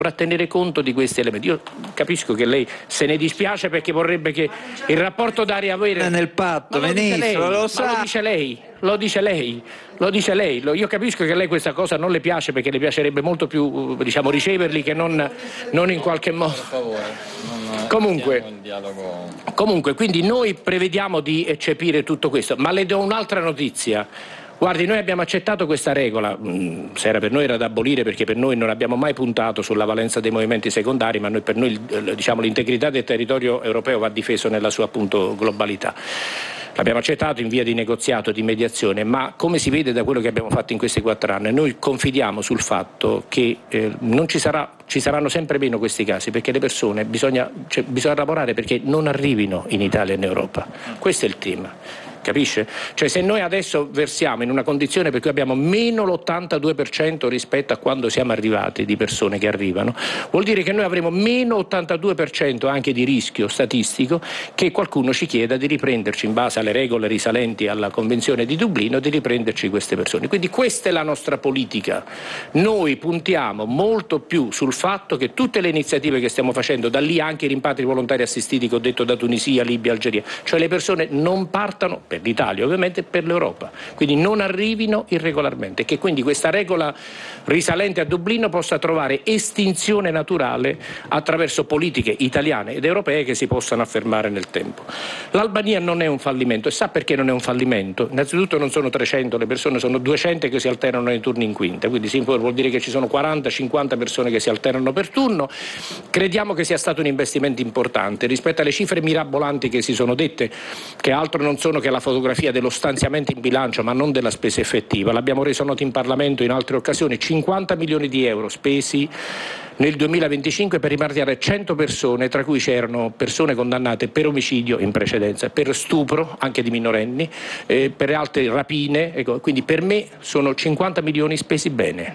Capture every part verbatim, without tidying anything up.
a tenere conto di questi elementi. Io capisco che lei se ne dispiace perché vorrebbe che il rapporto d'aria avere nel patto, ma lo Ministro, dice lei, lo sa. ma lo dice lei, lo dice lei, lo dice lei. Io capisco che a lei questa cosa non le piace perché le piacerebbe molto più, diciamo, riceverli che non, non in qualche modo. Per favore, non Comunque, in dialogo. comunque, quindi noi prevediamo di eccepire tutto questo, ma le do un'altra notizia. Guardi, noi abbiamo accettato questa regola, se era per noi era da abolire perché per noi non abbiamo mai puntato sulla valenza dei movimenti secondari, ma noi, per noi diciamo, l'integrità del territorio europeo va difeso nella sua appunto globalità. L'abbiamo accettato in via di negoziato, di mediazione, ma come si vede da quello che abbiamo fatto in questi quattro anni, noi confidiamo sul fatto che eh, non ci sarà, ci saranno sempre meno questi casi, perché le persone bisogna, cioè, bisogna lavorare perché non arrivino in Italia e in Europa. Questo è il tema. Capisce? Cioè se noi adesso versiamo in una condizione per cui abbiamo meno l'ottantadue per cento rispetto a quando siamo arrivati di persone che arrivano, vuol dire che noi avremo meno ottantadue per cento anche di rischio statistico che qualcuno ci chieda di riprenderci in base alle regole risalenti alla Convenzione di Dublino, di riprenderci queste persone. Quindi questa è la nostra politica. Noi puntiamo molto più sul fatto che tutte le iniziative che stiamo facendo, da lì anche i rimpatri volontari assistiti che ho detto da Tunisia, Libia, Algeria, cioè le persone non partano per l'Italia ovviamente, per l'Europa, quindi non arrivino irregolarmente, che quindi questa regola risalente a Dublino possa trovare estinzione naturale attraverso politiche italiane ed europee che si possano affermare nel tempo. L'Albania non è un fallimento, e sa perché non è un fallimento? Innanzitutto non sono trecento le persone, sono duecento che si alternano nei turni in quinta, quindi vuol dire che ci sono quaranta cinquanta persone che si alternano per turno. Crediamo che sia stato un investimento importante rispetto alle cifre mirabolanti che si sono dette, che altro non sono che la fotografia dello stanziamento in bilancio ma non della spesa effettiva. L'abbiamo reso noto in Parlamento in altre occasioni: cinquanta milioni di euro spesi nel duemilaventicinque per rimarginare cento persone, tra cui c'erano persone condannate per omicidio in precedenza, per stupro anche di minorenni, eh, per altre rapine, ecco, quindi per me sono cinquanta milioni spesi bene.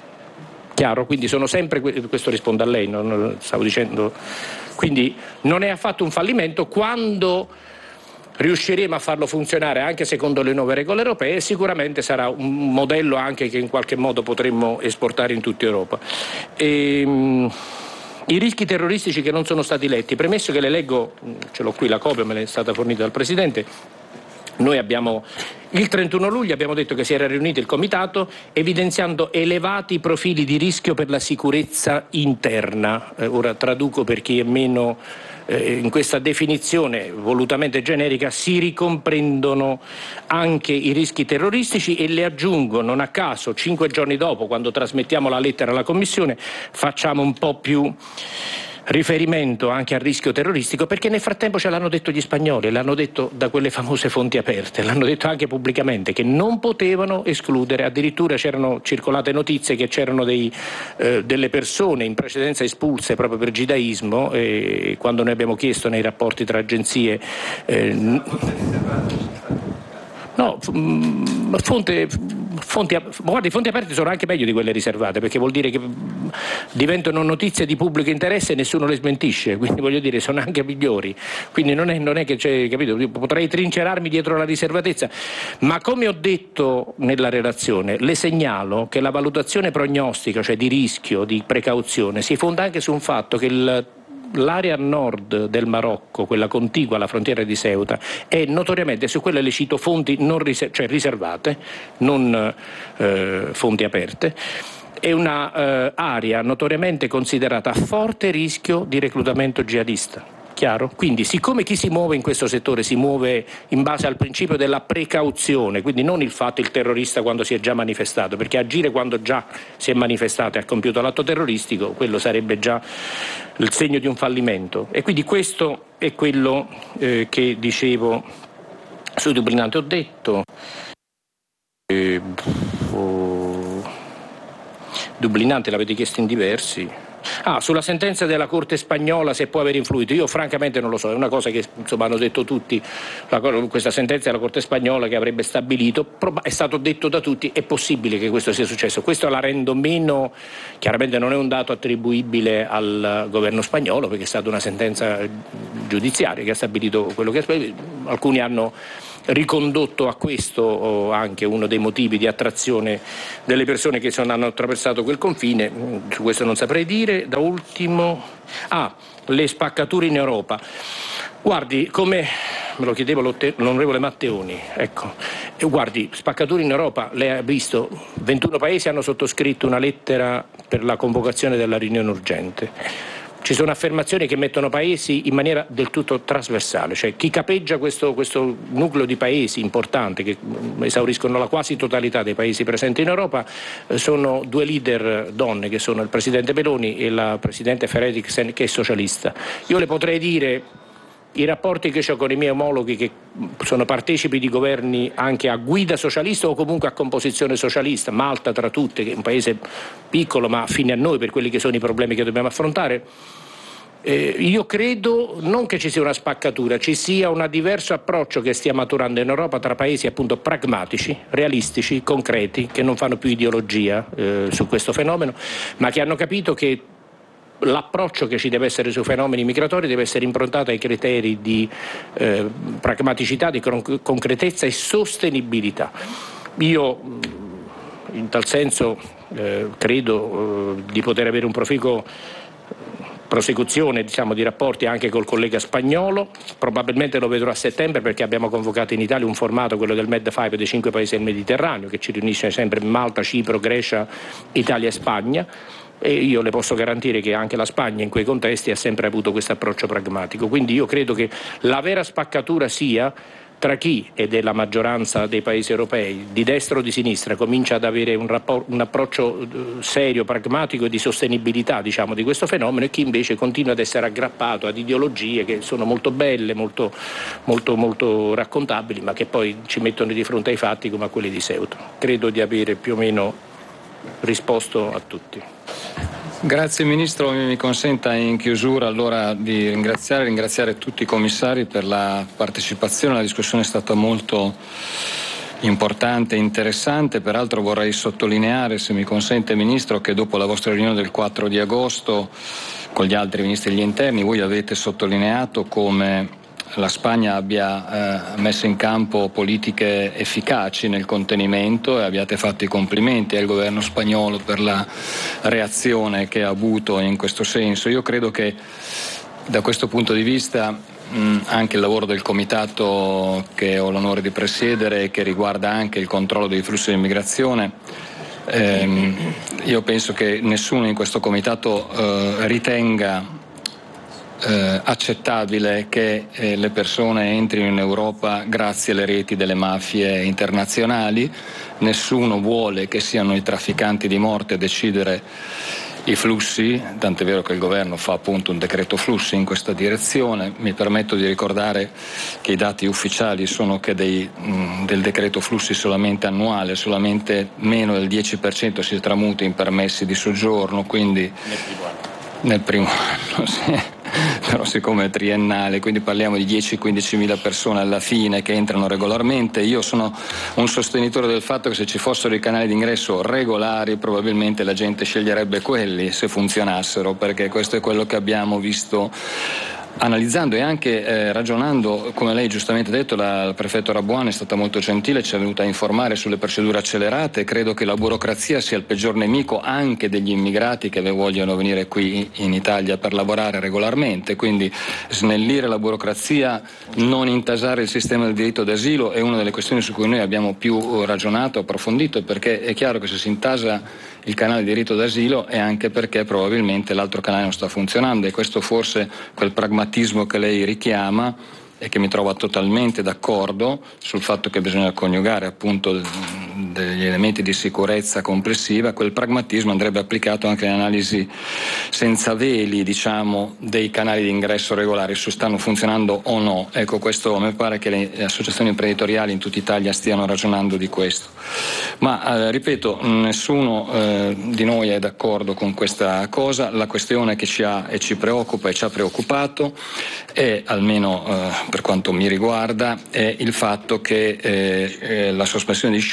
Chiaro? Quindi sono sempre, questo risponde a lei, non stavo dicendo, quindi non è affatto un fallimento quando riusciremo a farlo funzionare anche secondo le nuove regole europee, sicuramente sarà un modello anche che in qualche modo potremmo esportare in tutta Europa. E, um, i rischi terroristici che non sono stati letti, premesso che le leggo, ce l'ho qui la copia, me l'è stata fornita dal Presidente. Noi abbiamo, il trentuno luglio abbiamo detto che si era riunito il Comitato evidenziando elevati profili di rischio per la sicurezza interna. Eh, ora traduco per chi è meno eh, in questa definizione volutamente generica, si ricomprendono anche i rischi terroristici e le aggiungo, non a caso, cinque giorni dopo, quando trasmettiamo la lettera alla Commissione, facciamo un po' più riferimento anche al rischio terroristico, perché nel frattempo ce l'hanno detto gli spagnoli, l'hanno detto da quelle famose fonti aperte, l'hanno detto anche pubblicamente, che non potevano escludere, addirittura c'erano circolate notizie che c'erano dei, eh, delle persone in precedenza espulse proprio per gidaismo, e quando noi abbiamo chiesto nei rapporti tra agenzie eh, no, fonte, fonti, guardi, fonti aperte sono anche meglio di quelle riservate, perché vuol dire che diventano notizie di pubblico interesse e nessuno le smentisce, quindi voglio dire sono anche migliori, quindi non è, non è che c'è, capito, potrei trincerarmi dietro la riservatezza, ma come ho detto nella relazione le segnalo che la valutazione prognostica, cioè di rischio, di precauzione, si fonda anche su un fatto che il l'area nord del Marocco, quella contigua alla frontiera di Ceuta, è notoriamente, su quelle le cito fonti non riser- cioè riservate, non eh, fonti aperte, è una eh, area notoriamente considerata a forte rischio di reclutamento jihadista. Chiaro? Quindi siccome chi si muove in questo settore si muove in base al principio della precauzione, quindi non il fatto il terrorista quando si è già manifestato, perché agire quando già si è manifestato e ha compiuto l'atto terroristico, quello sarebbe già il segno di un fallimento. E quindi questo è quello eh, che dicevo sui dublinanti. Ho detto eh, oh, dublinanti l'avete chiesto in diversi. Ah, sulla sentenza della Corte spagnola, se può aver influito, io francamente non lo so, è una cosa che insomma hanno detto tutti, la, questa sentenza della Corte spagnola che avrebbe stabilito, è stato detto da tutti, è possibile che questo sia successo, questo la rendo meno, chiaramente non è un dato attribuibile al governo spagnolo perché è stata una sentenza giudiziaria che ha stabilito quello che alcuni hanno ricondotto a questo oh, anche uno dei motivi di attrazione delle persone che sono, hanno attraversato quel confine. Su questo non saprei dire. Da ultimo, ah, le spaccature in Europa. Guardi, come me lo chiedeva l'onorevole Matteoni, ecco, e guardi, spaccature in Europa, lei ha visto, ventuno paesi hanno sottoscritto una lettera per la convocazione della riunione urgente. Ci sono affermazioni che mettono paesi in maniera del tutto trasversale, cioè chi capeggia questo, questo nucleo di paesi importante che esauriscono la quasi totalità dei paesi presenti in Europa sono due leader donne, che sono il presidente Meloni e la presidente Frederiksen, che è socialista. Io le potrei dire i rapporti che ho con i miei omologhi che sono partecipi di governi anche a guida socialista o comunque a composizione socialista, Malta tra tutte, che è un paese piccolo ma affine a noi per quelli che sono i problemi che dobbiamo affrontare. Eh, io credo non che ci sia una spaccatura, ci sia un diverso approccio che stia maturando in Europa tra paesi appunto pragmatici, realistici, concreti, che non fanno più ideologia eh, su questo fenomeno, ma che hanno capito che l'approccio che ci deve essere sui fenomeni migratori deve essere improntato ai criteri di eh, pragmaticità, di con- concretezza e sostenibilità. Io in tal senso eh, credo eh, di poter avere un proficuo prosecuzione diciamo, di rapporti anche col collega spagnolo, probabilmente lo vedrò a settembre perché abbiamo convocato in Italia un formato, quello del Med cinque dei cinque paesi del Mediterraneo, che ci riunisce sempre Malta, Cipro, Grecia, Italia e Spagna. E io le posso garantire che anche la Spagna in quei contesti ha sempre avuto questo approccio pragmatico, quindi io credo che la vera spaccatura sia tra chi, ed è la maggioranza dei paesi europei, di destra o di sinistra, comincia ad avere un, rapport- un approccio serio, pragmatico e di sostenibilità diciamo, di questo fenomeno, e chi invece continua ad essere aggrappato ad ideologie che sono molto belle, molto, molto, molto raccontabili, ma che poi ci mettono di fronte ai fatti come a quelli di Ceuta. Credo di avere più o meno risposto a tutti. Grazie Ministro, mi consenta in chiusura allora di ringraziare, ringraziare tutti i commissari per la partecipazione. La discussione è stata molto importante e interessante. Peraltro vorrei sottolineare, se mi consente Ministro, che dopo la vostra riunione del quattro di agosto con gli altri Ministri degli Interni voi avete sottolineato come la Spagna abbia eh, messo in campo politiche efficaci nel contenimento e abbiate fatto i complimenti al governo spagnolo per la reazione che ha avuto in questo senso. Io credo che da questo punto di vista mh, anche il lavoro del comitato che ho l'onore di presiedere e che riguarda anche il controllo dei flussi di immigrazione, ehm, io penso che nessuno in questo comitato eh, ritenga Eh, accettabile che eh, le persone entrino in Europa grazie alle reti delle mafie internazionali. Nessuno vuole che siano i trafficanti di morte a decidere i flussi, tant'è vero che il governo fa appunto un decreto flussi in questa direzione. Mi permetto di ricordare che i dati ufficiali sono che dei, mh, del decreto flussi solamente annuale, solamente meno del dieci per cento si tramuta in permessi di soggiorno, quindi nel primo anno, sì. Però siccome è triennale, quindi parliamo di dieci quindici mila persone alla fine che entrano regolarmente. Io sono un sostenitore del fatto che se ci fossero i canali d'ingresso regolari probabilmente la gente sceglierebbe quelli se funzionassero, perché questo è quello che abbiamo visto analizzando e anche eh, ragionando. Come lei giustamente ha detto, la, il prefetto Rabuano è stata molto gentile, ci è venuta a informare sulle procedure accelerate. Credo che la burocrazia sia il peggior nemico anche degli immigrati che vogliono venire qui in Italia per lavorare regolarmente, quindi snellire la burocrazia, non intasare il sistema del diritto d'asilo è una delle questioni su cui noi abbiamo più ragionato, approfondito, perché è chiaro che se si intasa il canale di diritto d'asilo è anche perché probabilmente l'altro canale non sta funzionando, e questo forse quel pragmatismo che lei richiama e che mi trova totalmente d'accordo sul fatto che bisogna coniugare appunto degli elementi di sicurezza complessiva, quel pragmatismo andrebbe applicato anche all'analisi senza veli, diciamo, dei canali di ingresso regolari, se stanno funzionando o no. Ecco, questo mi pare che le associazioni imprenditoriali in tutta Italia stiano ragionando di questo. Ma eh, ripeto, nessuno eh, di noi è d'accordo con questa cosa. La questione che ci ha e ci preoccupa e ci ha preoccupato è, almeno eh, per quanto mi riguarda, è il fatto che eh, eh, la sospensione di Schengen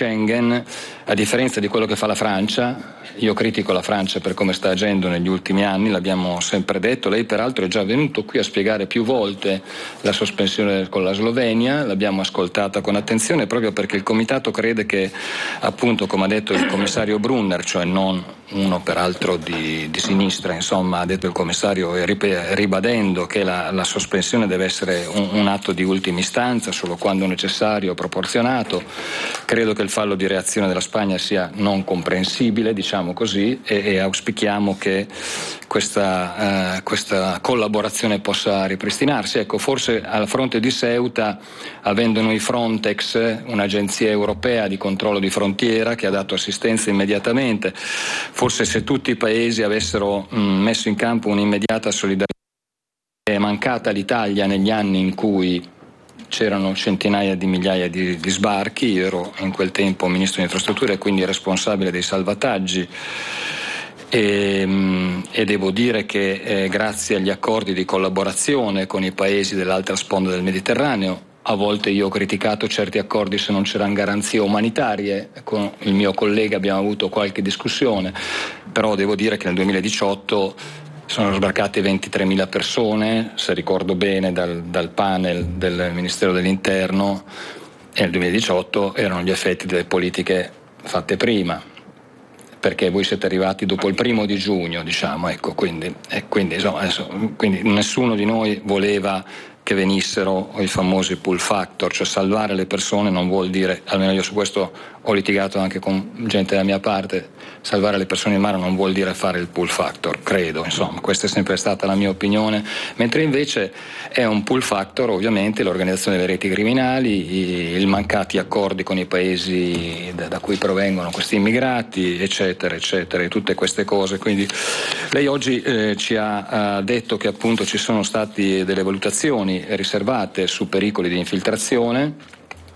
Schengen, a differenza di quello che fa la Francia. Io critico la Francia per come sta agendo negli ultimi anni, l'abbiamo sempre detto. Lei peraltro è già venuto qui a spiegare più volte la sospensione con la Slovenia, l'abbiamo ascoltata con attenzione proprio perché il Comitato crede che, appunto, come ha detto il commissario Brunner, cioè non uno peraltro di, di sinistra, insomma, ha detto il commissario ribadendo che la, la sospensione deve essere un, un atto di ultima istanza, solo quando necessario e proporzionato. Credo che il fallo di reazione della Spagna sia non comprensibile, diciamo così, e, e auspichiamo che questa, eh, questa collaborazione possa ripristinarsi. Ecco, forse al fronte di Ceuta, avendo noi Frontex, un'agenzia europea di controllo di frontiera che ha dato assistenza immediatamente, forse se tutti i paesi avessero mh, messo in campo un'immediata solidarietà, è mancata l'Italia negli anni in cui c'erano centinaia di migliaia di, di sbarchi. Io ero in quel tempo ministro di infrastrutture e quindi responsabile dei salvataggi. E, e devo dire che eh, grazie agli accordi di collaborazione con i paesi dell'altra sponda del Mediterraneo, a volte io ho criticato certi accordi se non c'erano garanzie umanitarie, con il mio collega abbiamo avuto qualche discussione, però devo dire che nel duemiladiciotto sono sbarcate ventitremila persone, se ricordo bene, dal, dal panel del Ministero dell'Interno, e nel duemiladiciotto erano gli effetti delle politiche fatte prima, perché voi siete arrivati dopo il primo di giugno, diciamo, ecco, quindi, e quindi, insomma, adesso, quindi nessuno di noi voleva che venissero i famosi pull factor, cioè salvare le persone non vuol dire, almeno io su questo ho litigato anche con gente della mia parte, salvare le persone in mare non vuol dire fare il pull factor, credo, insomma, questa è sempre stata la mia opinione, mentre invece è un pull factor ovviamente l'organizzazione delle reti criminali, i, i mancati accordi con i paesi da, da cui provengono questi immigrati, eccetera, eccetera, e tutte queste cose. Quindi lei oggi eh, ci ha, ha detto che appunto ci sono state delle valutazioni riservate su pericoli di infiltrazione.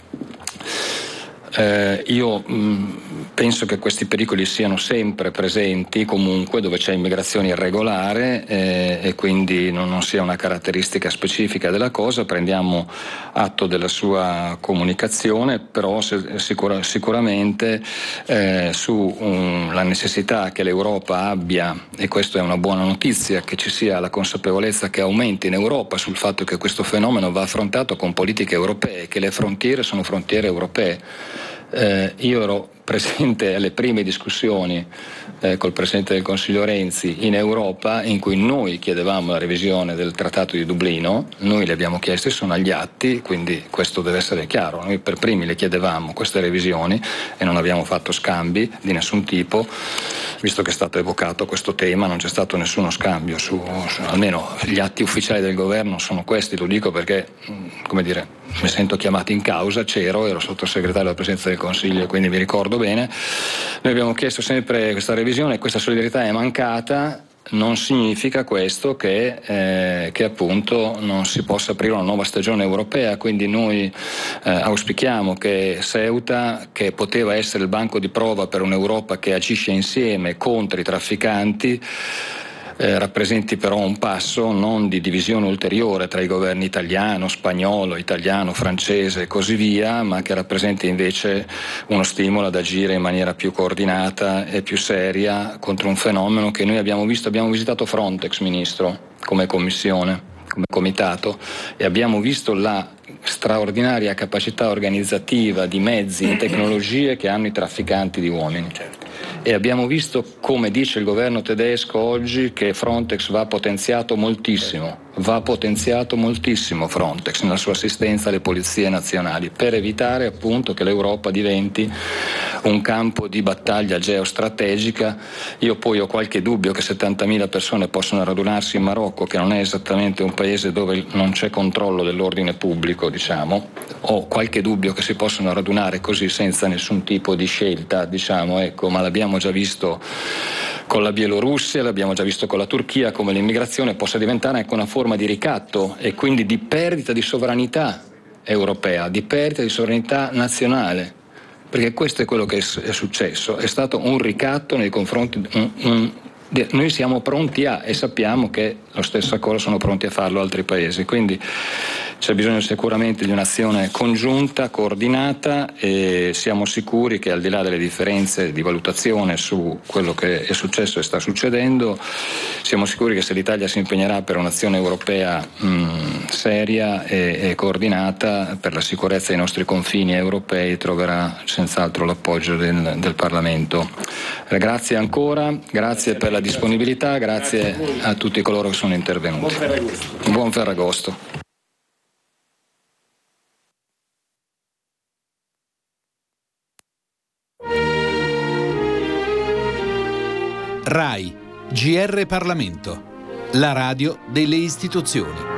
Eh, io mh, penso che questi pericoli siano sempre presenti comunque dove c'è immigrazione irregolare eh, e quindi non, non sia una caratteristica specifica della cosa. Prendiamo atto della sua comunicazione, però se, sicura, sicuramente eh, su um, la necessità che l'Europa abbia, e questa è una buona notizia, che ci sia la consapevolezza che aumenti in Europa sul fatto che questo fenomeno va affrontato con politiche europee, che le frontiere sono frontiere europee. Eh, io ero presente alle prime discussioni eh, col Presidente del Consiglio Renzi in Europa, in cui noi chiedevamo la revisione del Trattato di Dublino, noi le abbiamo chieste, sono agli atti, quindi questo deve essere chiaro, noi per primi le chiedevamo queste revisioni e non abbiamo fatto scambi di nessun tipo, visto che è stato evocato questo tema, non c'è stato nessuno scambio, su, su almeno gli atti ufficiali del governo sono questi, lo dico perché, come dire, mi sento chiamato in causa, c'ero, ero sottosegretario della Presidenza del Consiglio, quindi mi ricordo bene. Noi abbiamo chiesto sempre questa revisione, questa solidarietà è mancata. Non significa questo che, eh, che appunto non si possa aprire una nuova stagione europea, quindi noi eh, auspichiamo che Ceuta, che poteva essere il banco di prova per un'Europa che agisce insieme contro i trafficanti, Eh, rappresenti però un passo non di divisione ulteriore tra i governi italiano, spagnolo, italiano, francese e così via, ma che rappresenti invece uno stimolo ad agire in maniera più coordinata e più seria contro un fenomeno che noi abbiamo visto. Abbiamo visitato Frontex, Ministro, come commissione, come comitato, e abbiamo visto la straordinaria capacità organizzativa di mezzi e tecnologie che hanno i trafficanti di uomini. E abbiamo visto, come dice il governo tedesco oggi, che Frontex va potenziato moltissimo, va potenziato moltissimo Frontex nella sua assistenza alle polizie nazionali, per evitare appunto che l'Europa diventi un campo di battaglia geostrategica. Io poi ho qualche dubbio che settantamila persone possano radunarsi in Marocco, che non è esattamente un paese dove non c'è controllo dell'ordine pubblico, diciamo. Ho qualche dubbio che si possano radunare così senza nessun tipo di scelta, diciamo, ecco, ma l'abbiamo già visto con la Bielorussia, l'abbiamo già visto con la Turchia, come l'immigrazione possa diventare anche una forma di ricatto e quindi di perdita di sovranità europea, di perdita di sovranità nazionale, perché questo è quello che è successo, è stato un ricatto nei confronti, un, un, noi siamo pronti a, e sappiamo che la stessa cosa sono pronti a farlo altri paesi, quindi c'è bisogno sicuramente di un'azione congiunta, coordinata, e siamo sicuri che al di là delle differenze di valutazione su quello che è successo e sta succedendo, siamo sicuri che se l'Italia si impegnerà per un'azione europea mh, seria e, e coordinata per la sicurezza dei nostri confini europei, troverà senz'altro l'appoggio del, del Parlamento. Grazie ancora, grazie per la disponibilità, grazie a tutti coloro che sono intervenuti. Buon Ferragosto. Buon Ferragosto. RAI, G R Parlamento, la radio delle istituzioni.